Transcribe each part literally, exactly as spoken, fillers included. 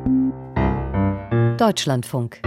Deutschlandfunk.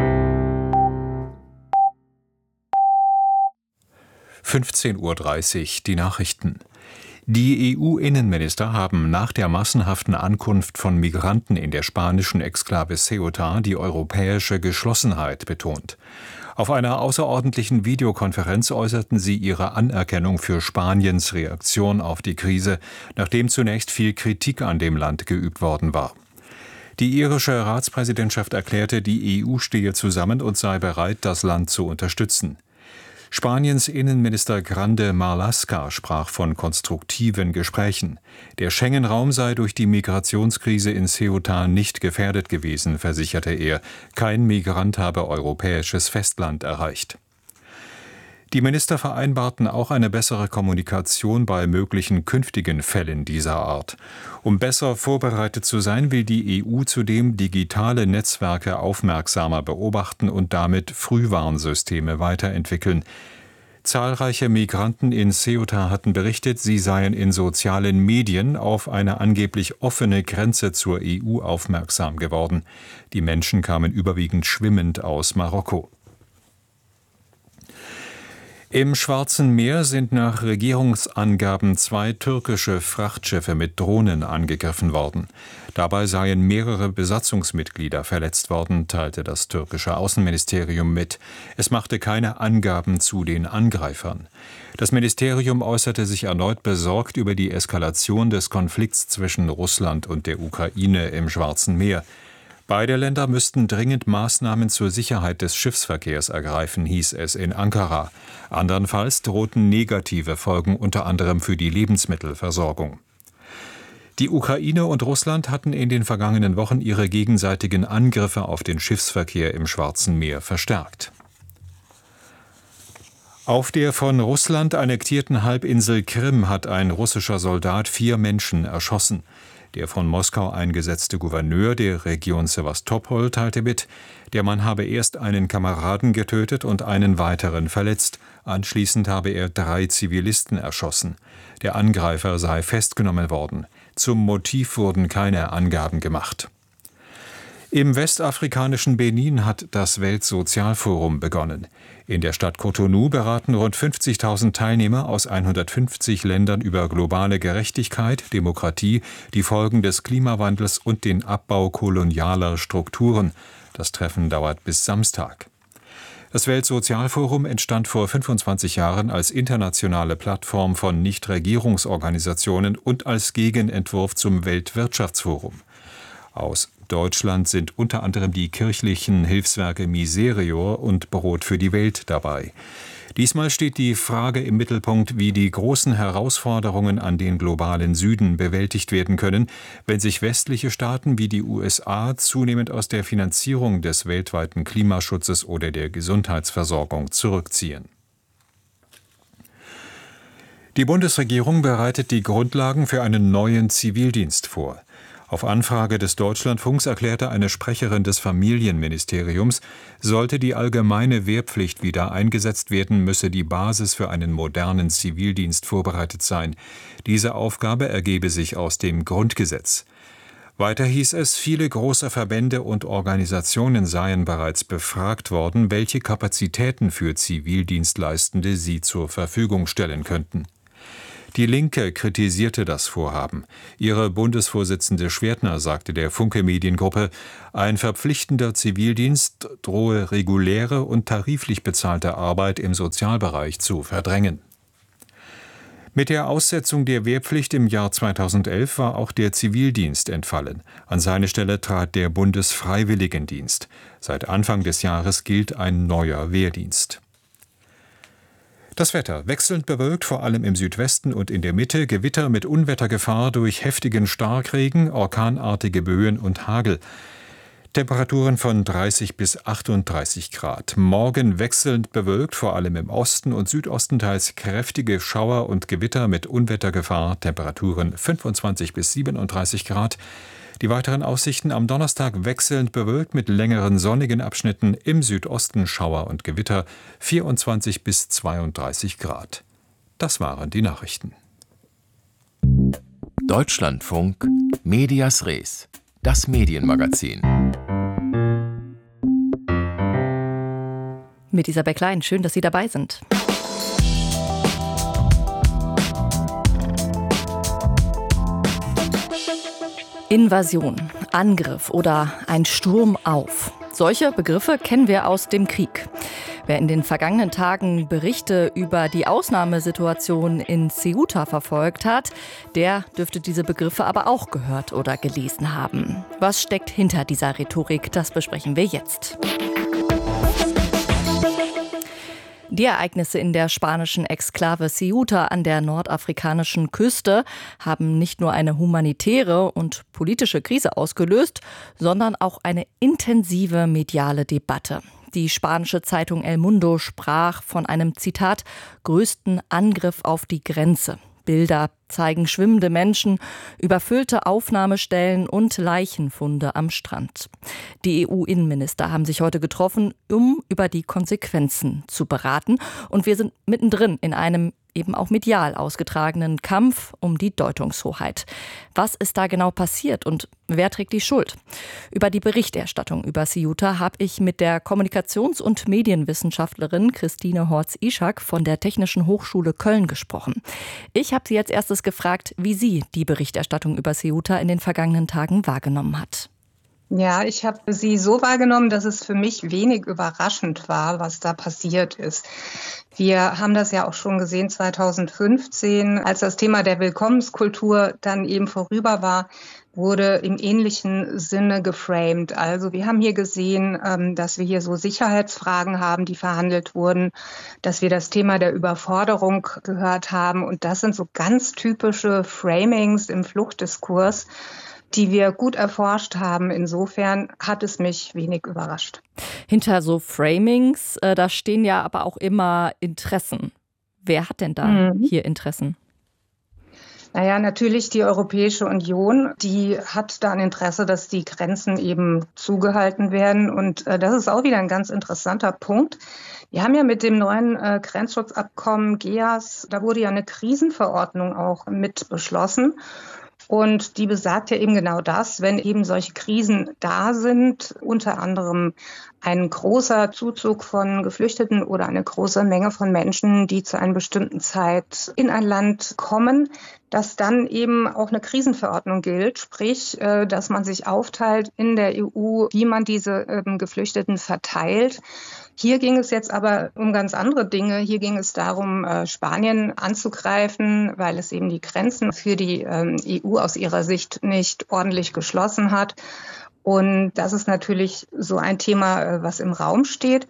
fünfzehn Uhr dreißig, die Nachrichten. Die E U-Innenminister haben nach der massenhaften Ankunft von Migranten in der spanischen Exklave Ceuta die europäische Geschlossenheit betont. Auf einer außerordentlichen Videokonferenz äußerten sie ihre Anerkennung für Spaniens Reaktion auf die Krise, nachdem zunächst viel Kritik an dem Land geübt worden war. Die irische Ratspräsidentschaft erklärte, die E U stehe zusammen und sei bereit, das Land zu unterstützen. Spaniens Innenminister Grande Marlaska sprach von konstruktiven Gesprächen. Der Schengen-Raum sei durch die Migrationskrise in Ceuta nicht gefährdet gewesen, versicherte er. Kein Migrant habe europäisches Festland erreicht. Die Minister vereinbarten auch eine bessere Kommunikation bei möglichen künftigen Fällen dieser Art. Um besser vorbereitet zu sein, will die E U zudem digitale Netzwerke aufmerksamer beobachten und damit Frühwarnsysteme weiterentwickeln. Zahlreiche Migranten in Ceuta hatten berichtet, sie seien in sozialen Medien auf eine angeblich offene Grenze zur E U aufmerksam geworden. Die Menschen kamen überwiegend schwimmend aus Marokko. Im Schwarzen Meer sind nach Regierungsangaben zwei türkische Frachtschiffe mit Drohnen angegriffen worden. Dabei seien mehrere Besatzungsmitglieder verletzt worden, teilte das türkische Außenministerium mit. Es machte keine Angaben zu den Angreifern. Das Ministerium äußerte sich erneut besorgt über die Eskalation des Konflikts zwischen Russland und der Ukraine im Schwarzen Meer. Beide Länder müssten dringend Maßnahmen zur Sicherheit des Schiffsverkehrs ergreifen, hieß es in Ankara. Andernfalls drohten negative Folgen unter anderem für die Lebensmittelversorgung. Die Ukraine und Russland hatten in den vergangenen Wochen ihre gegenseitigen Angriffe auf den Schiffsverkehr im Schwarzen Meer verstärkt. Auf der von Russland annektierten Halbinsel Krim hat ein russischer Soldat vier Menschen erschossen. Der von Moskau eingesetzte Gouverneur der Region Sewastopol teilte mit, der Mann habe erst einen Kameraden getötet und einen weiteren verletzt. Anschließend habe er drei Zivilisten erschossen. Der Angreifer sei festgenommen worden. Zum Motiv wurden keine Angaben gemacht. Im westafrikanischen Benin hat das Weltsozialforum begonnen. In der Stadt Cotonou beraten rund fünfzigtausend Teilnehmer aus hundertfünfzig Ländern über globale Gerechtigkeit, Demokratie, die Folgen des Klimawandels und den Abbau kolonialer Strukturen. Das Treffen dauert bis Samstag. Das Weltsozialforum entstand vor fünfundzwanzig Jahren als internationale Plattform von Nichtregierungsorganisationen und als Gegenentwurf zum Weltwirtschaftsforum. Aus Deutschland sind unter anderem die kirchlichen Hilfswerke Miserior und Brot für die Welt dabei. Diesmal steht die Frage im Mittelpunkt, wie die großen Herausforderungen an den globalen Süden bewältigt werden können, wenn sich westliche Staaten wie die U S A zunehmend aus der Finanzierung des weltweiten Klimaschutzes oder der Gesundheitsversorgung zurückziehen. Die Bundesregierung bereitet die Grundlagen für einen neuen Zivildienst vor. Auf Anfrage des Deutschlandfunks erklärte eine Sprecherin des Familienministeriums, sollte die allgemeine Wehrpflicht wieder eingesetzt werden, müsse die Basis für einen modernen Zivildienst vorbereitet sein. Diese Aufgabe ergebe sich aus dem Grundgesetz. Weiter hieß es, viele große Verbände und Organisationen seien bereits befragt worden, welche Kapazitäten für Zivildienstleistende sie zur Verfügung stellen könnten. Die Linke kritisierte das Vorhaben. Ihre Bundesvorsitzende Schwertner sagte der Funke Mediengruppe, ein verpflichtender Zivildienst drohe reguläre und tariflich bezahlte Arbeit im Sozialbereich zu verdrängen. Mit der Aussetzung der Wehrpflicht im Jahr zweitausendelf war auch der Zivildienst entfallen. An seine Stelle trat der Bundesfreiwilligendienst. Seit Anfang des Jahres gilt ein neuer Wehrdienst. Das Wetter wechselnd bewölkt, vor allem im Südwesten und in der Mitte, Gewitter mit Unwettergefahr durch heftigen Starkregen, orkanartige Böen und Hagel. Temperaturen von dreißig bis achtunddreißig Grad. Morgen wechselnd bewölkt, vor allem im Osten und Südosten teils kräftige Schauer und Gewitter mit Unwettergefahr, Temperaturen fünfundzwanzig bis siebenunddreißig Grad. Die weiteren Aussichten am Donnerstag wechselnd bewölkt mit längeren sonnigen Abschnitten, im Südosten Schauer und Gewitter, vierundzwanzig bis zweiunddreißig Grad. Das waren die Nachrichten. Deutschlandfunk Medias Res. Das Medienmagazin. Mit Isabel Klein, schön, dass Sie dabei sind. Invasion, Angriff oder ein Sturm auf. Solche Begriffe kennen wir aus dem Krieg. Wer in den vergangenen Tagen Berichte über die Ausnahmesituation in Ceuta verfolgt hat, der dürfte diese Begriffe aber auch gehört oder gelesen haben. Was steckt hinter dieser Rhetorik, das besprechen wir jetzt. Die Ereignisse in der spanischen Exklave Ceuta an der nordafrikanischen Küste haben nicht nur eine humanitäre und politische Krise ausgelöst, sondern auch eine intensive mediale Debatte. Die spanische Zeitung El Mundo sprach von einem, Zitat, größten Angriff auf die Grenze. Bilder zeigen schwimmende Menschen, überfüllte Aufnahmestellen und Leichenfunde am Strand. Die E U-Innenminister haben sich heute getroffen, um über die Konsequenzen zu beraten. Und wir sind mittendrin in einem eben auch medial ausgetragenen Kampf um die Deutungshoheit. Was ist da genau passiert und wer trägt die Schuld? Über die Berichterstattung über Ceuta habe ich mit der Kommunikations- und Medienwissenschaftlerin Christine Horz-Ischak von der Technischen Hochschule Köln gesprochen. Ich habe sie als erstes gefragt, wie sie die Berichterstattung über Ceuta in den vergangenen Tagen wahrgenommen hat. Ja, ich habe sie so wahrgenommen, dass es für mich wenig überraschend war, was da passiert ist. Wir haben das ja auch schon gesehen zweitausendfünfzehn, als das Thema der Willkommenskultur dann eben vorüber war, wurde im ähnlichen Sinne geframed. Also wir haben hier gesehen, dass wir hier so Sicherheitsfragen haben, die verhandelt wurden, dass wir das Thema der Überforderung gehört haben. Und das sind so ganz typische Framings im Fluchtdiskurs, die wir gut erforscht haben. Insofern hat es mich wenig überrascht. Hinter so Framings, äh, da stehen ja aber auch immer Interessen. Wer hat denn da mhm. hier Interessen? Naja, natürlich die Europäische Union, die hat da ein Interesse, dass die Grenzen eben zugehalten werden. Und äh, das ist auch wieder ein ganz interessanter Punkt. Wir haben ja mit dem neuen äh, Grenzschutzabkommen G E A S, da wurde ja eine Krisenverordnung auch mit beschlossen. Und die besagt ja eben genau das, wenn eben solche Krisen da sind, unter anderem ein großer Zuzug von Geflüchteten oder eine große Menge von Menschen, die zu einer bestimmten Zeit in ein Land kommen, dass dann eben auch eine Krisenverordnung gilt, sprich, dass man sich aufteilt in der E U, wie man diese Geflüchteten verteilt. Hier ging es jetzt aber um ganz andere Dinge. Hier ging es darum, Spanien anzugreifen, weil es eben die Grenzen für die E U aus ihrer Sicht nicht ordentlich geschlossen hat. Und das ist natürlich so ein Thema, was im Raum steht.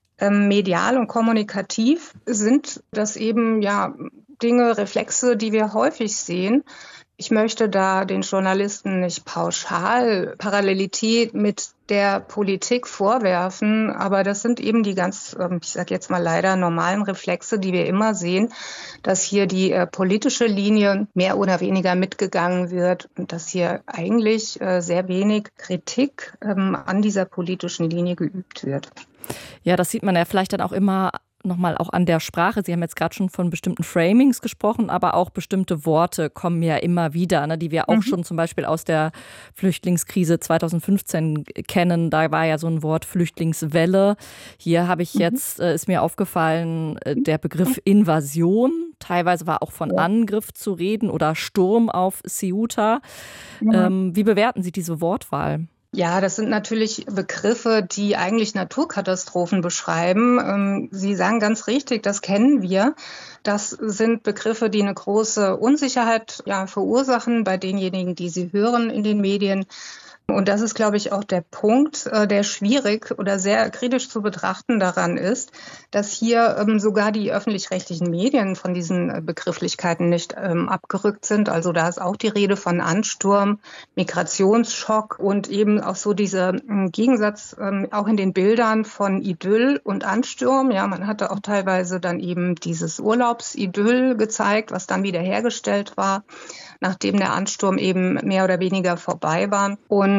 Medial und kommunikativ sind das eben ja Dinge, Reflexe, die wir häufig sehen. Ich möchte da den Journalisten nicht pauschal Parallelität mit der Politik vorwerfen, aber das sind eben die ganz, ich sage jetzt mal leider, normalen Reflexe, die wir immer sehen, dass hier die äh, politische Linie mehr oder weniger mitgegangen wird und dass hier eigentlich äh, sehr wenig Kritik ähm, an dieser politischen Linie geübt wird. Ja, das sieht man ja vielleicht dann auch immer nochmal auch an der Sprache. Sie haben jetzt gerade schon von bestimmten Framings gesprochen, aber auch bestimmte Worte kommen ja immer wieder, ne, die wir auch mhm. schon zum Beispiel aus der Flüchtlingskrise zweitausendfünfzehn kennen. Da war ja so ein Wort Flüchtlingswelle. Hier habe ich jetzt, äh, ist mir aufgefallen, äh, der Begriff Invasion. Teilweise war auch von ja. Angriff zu reden oder Sturm auf Ceuta. Mhm. Ähm, wie bewerten Sie diese Wortwahl? Ja, das sind natürlich Begriffe, die eigentlich Naturkatastrophen beschreiben. Sie sagen ganz richtig, das kennen wir. Das sind Begriffe, die eine große Unsicherheit ja, verursachen bei denjenigen, die sie hören in den Medien. Und das ist, glaube ich, auch der Punkt, der schwierig oder sehr kritisch zu betrachten daran ist, dass hier ähm, sogar die öffentlich-rechtlichen Medien von diesen Begrifflichkeiten nicht ähm, abgerückt sind. Also da ist auch die Rede von Ansturm, Migrationsschock und eben auch so dieser ähm, Gegensatz ähm, auch in den Bildern von Idyll und Ansturm. Ja, man hatte auch teilweise dann eben dieses Urlaubsidyll gezeigt, was dann wieder hergestellt war, nachdem der Ansturm eben mehr oder weniger vorbei war. Und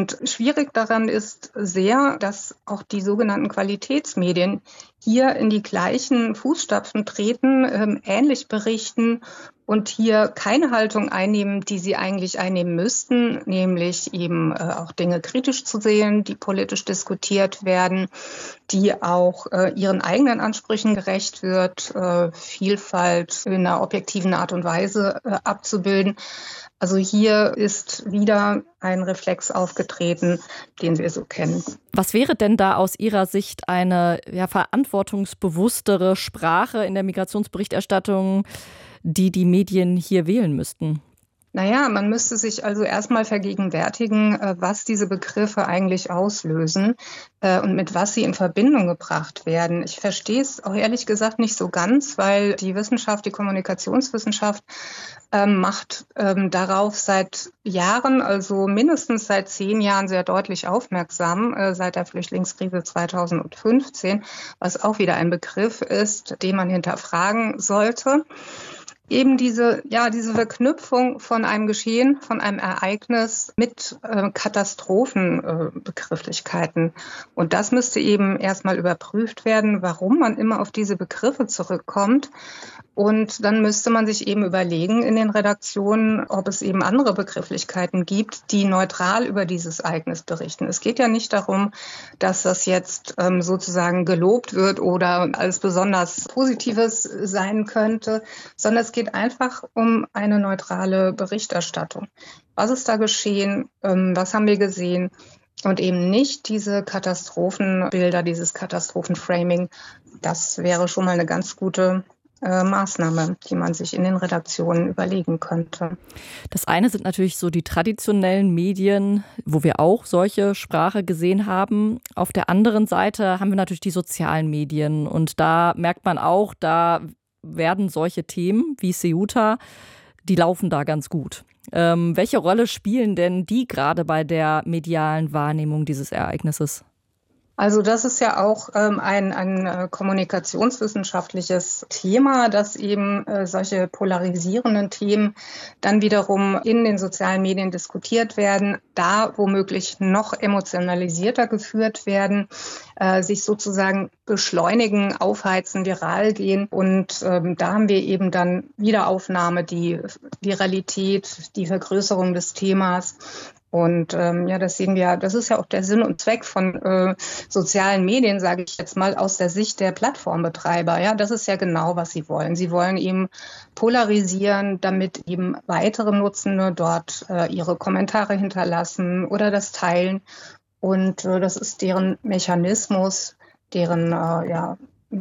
Und schwierig daran ist sehr, dass auch die sogenannten Qualitätsmedien hier in die gleichen Fußstapfen treten, ähm, ähnlich berichten und hier keine Haltung einnehmen, die sie eigentlich einnehmen müssten, nämlich eben äh, auch Dinge kritisch zu sehen, die politisch diskutiert werden, die auch äh, ihren eigenen Ansprüchen gerecht wird, äh, Vielfalt in einer objektiven Art und Weise äh, abzubilden. Also hier ist wieder ein Reflex aufgetreten, den wir so kennen. Was wäre denn da aus Ihrer Sicht eine ja, verantwortungsbewusstere Sprache in der Migrationsberichterstattung, die die Medien hier wählen müssten? Naja, man müsste sich also erstmal vergegenwärtigen, was diese Begriffe eigentlich auslösen und mit was sie in Verbindung gebracht werden. Ich verstehe es auch ehrlich gesagt nicht so ganz, weil die Wissenschaft, die Kommunikationswissenschaft, ähm, macht ähm, darauf seit Jahren, also mindestens seit zehn Jahren sehr deutlich aufmerksam, äh, seit der Flüchtlingskrise zweitausendfünfzehn, was auch wieder ein Begriff ist, den man hinterfragen sollte. Eben diese, ja, diese Verknüpfung von einem Geschehen, von einem Ereignis mit äh, Katastrophenbegrifflichkeiten. Äh, Und das müsste eben erstmal überprüft werden, warum man immer auf diese Begriffe zurückkommt. Und dann müsste man sich eben überlegen in den Redaktionen, ob es eben andere Begrifflichkeiten gibt, die neutral über dieses Ereignis berichten. Es geht ja nicht darum, dass das jetzt ähm, sozusagen gelobt wird oder als besonders Positives sein könnte, sondern es geht einfach um eine neutrale Berichterstattung. Was ist da geschehen? Ähm, was haben wir gesehen? Und eben nicht diese Katastrophenbilder, dieses Katastrophenframing. Das wäre schon mal eine ganz gute Maßnahme, die man sich in den Redaktionen überlegen könnte. Das eine sind natürlich so die traditionellen Medien, wo wir auch solche Sprache gesehen haben. Auf der anderen Seite haben wir natürlich die sozialen Medien. Und da merkt man auch, da werden solche Themen wie Ceuta, die laufen da ganz gut. Ähm, welche Rolle spielen denn die gerade bei der medialen Wahrnehmung dieses Ereignisses? Also das ist ja auch ähm, ein, ein äh, kommunikationswissenschaftliches Thema, dass eben äh, solche polarisierenden Themen dann wiederum in den sozialen Medien diskutiert werden, da womöglich noch emotionalisierter geführt werden, äh, sich sozusagen beschleunigen, aufheizen, viral gehen. Und ähm, da haben wir eben dann Wiederaufnahme, die Viralität, die Vergrößerung des Themas. Und ähm, ja, das sehen wir, das ist ja auch der Sinn und Zweck von äh, sozialen Medien, sage ich jetzt mal, aus der Sicht der Plattformbetreiber. Ja, das ist ja genau, was sie wollen. Sie wollen eben polarisieren, damit eben weitere Nutzende dort äh, ihre Kommentare hinterlassen oder das teilen. Und äh, das ist deren Mechanismus, deren äh, ja,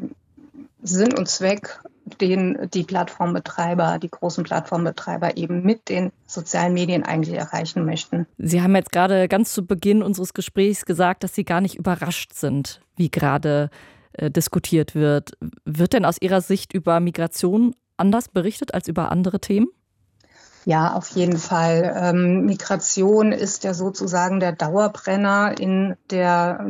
Sinn und Zweck, den die Plattformbetreiber, die großen Plattformbetreiber eben mit den sozialen Medien eigentlich erreichen möchten. Sie haben jetzt gerade ganz zu Beginn unseres Gesprächs gesagt, dass Sie gar nicht überrascht sind, wie gerade äh, diskutiert wird. Wird denn aus Ihrer Sicht über Migration anders berichtet als über andere Themen? Ja, auf jeden Fall. Ähm, Migration ist ja sozusagen der Dauerbrenner in der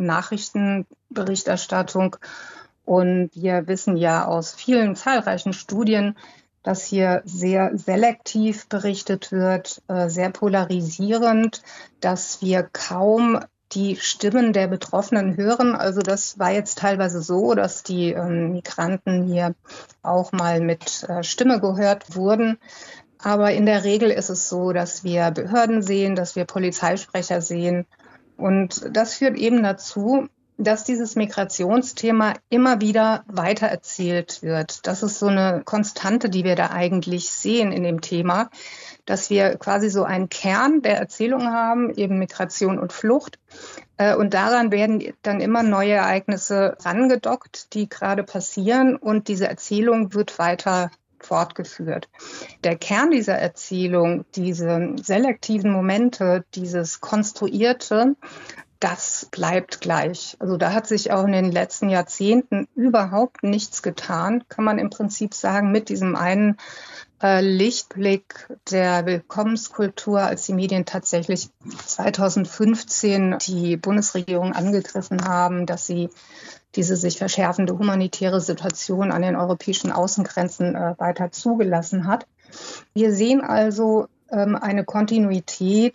Nachrichtenberichterstattung. Und wir wissen ja aus vielen zahlreichen Studien, dass hier sehr selektiv berichtet wird, äh, sehr polarisierend, dass wir kaum die Stimmen der Betroffenen hören. Also das war jetzt teilweise so, dass die ähm, Migranten hier auch mal mit äh, Stimme gehört wurden. Aber in der Regel ist es so, dass wir Behörden sehen, dass wir Polizeisprecher sehen. Und das führt eben dazu, dass dieses Migrationsthema immer wieder weitererzählt wird. Das ist so eine Konstante, die wir da eigentlich sehen in dem Thema, dass wir quasi so einen Kern der Erzählung haben, eben Migration und Flucht. Und daran werden dann immer neue Ereignisse rangedockt, die gerade passieren. Und diese Erzählung wird weiter fortgeführt. Der Kern dieser Erzählung, diese selektiven Momente, dieses Konstruierte, das bleibt gleich. Also da hat sich auch in den letzten Jahrzehnten überhaupt nichts getan, kann man im Prinzip sagen, mit diesem einen äh, Lichtblick der Willkommenskultur, als die Medien tatsächlich zweitausendfünfzehn die Bundesregierung angegriffen haben, dass sie diese sich verschärfende humanitäre Situation an den europäischen Außengrenzen äh, weiter zugelassen hat. Wir sehen also ähm, eine Kontinuität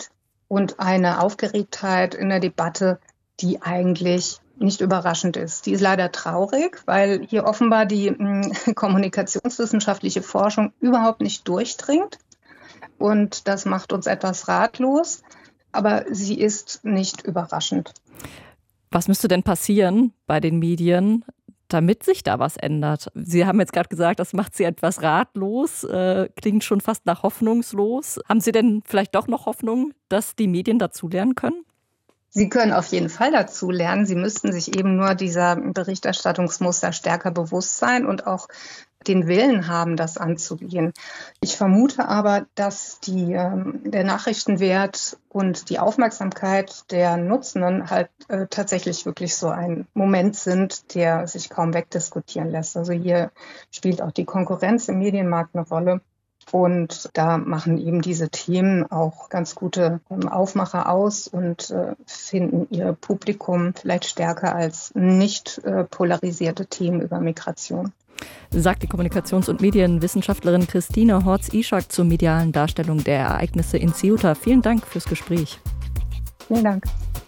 und eine Aufgeregtheit in der Debatte, die eigentlich nicht überraschend ist. Die ist leider traurig, weil hier offenbar die mh, kommunikationswissenschaftliche Forschung überhaupt nicht durchdringt. Und das macht uns etwas ratlos, aber sie ist nicht überraschend. Was müsste denn passieren bei den Medien, damit sich da was ändert? Sie haben jetzt gerade gesagt, das macht Sie etwas ratlos, äh, klingt schon fast nach hoffnungslos. Haben Sie denn vielleicht doch noch Hoffnung, dass die Medien dazulernen können? Sie können auf jeden Fall dazu lernen. Sie müssten sich eben nur dieser Berichterstattungsmuster stärker bewusst sein und auch den Willen haben, das anzugehen. Ich vermute aber, dass die, ähm, der Nachrichtenwert und die Aufmerksamkeit der Nutzenden halt äh, tatsächlich wirklich so ein Moment sind, der sich kaum wegdiskutieren lässt. Also hier spielt auch die Konkurrenz im Medienmarkt eine Rolle. Und da machen eben diese Themen auch ganz gute Aufmacher aus und äh, finden ihr Publikum vielleicht stärker als nicht äh, polarisierte Themen über Migration. Sagt die Kommunikations- und Medienwissenschaftlerin Christine Horz-Ishak zur medialen Darstellung der Ereignisse in Ceuta. Vielen Dank fürs Gespräch. Vielen Dank.